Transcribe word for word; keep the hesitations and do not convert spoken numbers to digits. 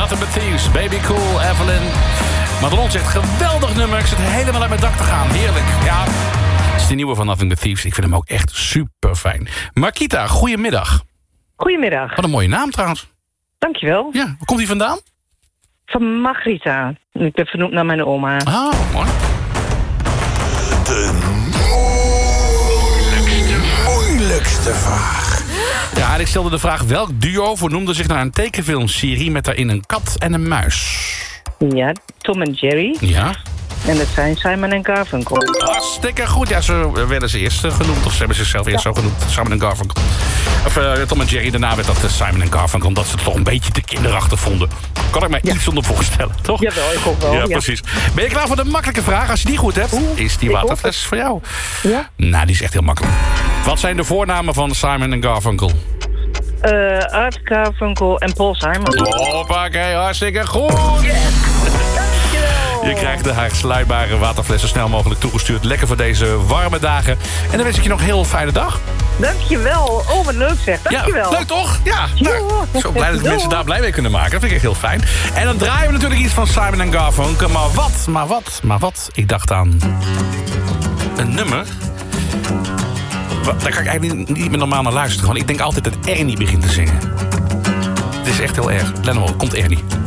Nothing But Thieves, Baby Cool, Evelyn. Madelon zegt, geweldig nummer. Ik zit helemaal uit mijn dak te gaan. Heerlijk. Ja, het is de nieuwe van Nothing But Thieves. Ik vind hem ook echt super fijn. Markita, goedemiddag. Goedemiddag. Wat een mooie naam trouwens. Dankjewel. Ja, waar komt die vandaan? Van Margrita. Ik ben vernoemd naar mijn oma. Ah, mooi. De moeilijkste, moeilijkste vraag. Ja, en ik stelde de vraag, welk duo vernoemde zich naar een tekenfilmserie met daarin een kat en een muis? Ja, Tom en Jerry. Ja. En dat zijn Simon en Garfunkel. Hartstikke goed. Ja, ze werden ze eerst genoemd. Of ze hebben zichzelf eerst Ja. zo genoemd. Simon en Garfunkel. Of uh, Tom en Jerry. Daarna werd dat uh, Simon en Garfunkel. Omdat ze het toch een beetje te kinderachtig vonden. Kan ik mij Ja. iets onder voorstellen, toch? Jawel, ik hoop wel. Ja, Ja. precies. Ben je klaar voor de makkelijke vraag? Als je die goed hebt, Oeh, is die ik hoop waterfles voor jou. Ja. Nou, die is echt heel makkelijk. Wat zijn de voornamen van Simon en Garfunkel? Uh, Art Garfunkel en Paul Simon. Hoppakee, hartstikke goed. Je krijgt de haarsluitbare waterfles zo snel mogelijk toegestuurd. Lekker voor deze warme dagen. En dan wens ik je nog een heel fijne dag. Dankjewel. Oh, wat leuk zeg. Dankjewel. Ja, leuk toch? Ja. Nou, Ja. zo blij dat de Ja. mensen daar blij mee kunnen maken. Dat vind ik echt heel fijn. En dan draaien we natuurlijk iets van Simon en Garfunkel. Maar wat, maar wat, maar wat? Ik dacht aan een nummer. Wa- Daar kan ik eigenlijk niet meer normaal naar luisteren. Want ik denk altijd dat Ernie begint te zingen. Het is echt heel erg. Let nou op, komt Ernie.